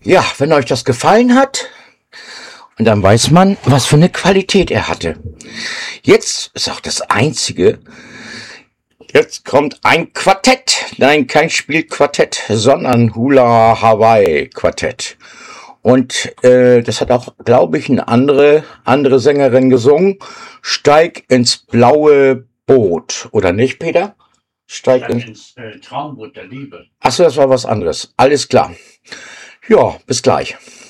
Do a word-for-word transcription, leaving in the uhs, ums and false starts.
Ja, wenn euch das gefallen hat, und dann weiß man, was für eine Qualität er hatte. Jetzt ist auch das Einzige. Jetzt kommt ein Quartett. Nein, kein Spielquartett, sondern Hula Hawaii Quartett. Und äh, das hat auch, glaube ich, eine andere, andere Sängerin gesungen. Steig ins blaue Boot. Oder nicht, Peter? Steig, Steig ins, ins äh, Traumboot der Liebe. Ach so, das war was anderes. Alles klar. Ja, bis gleich.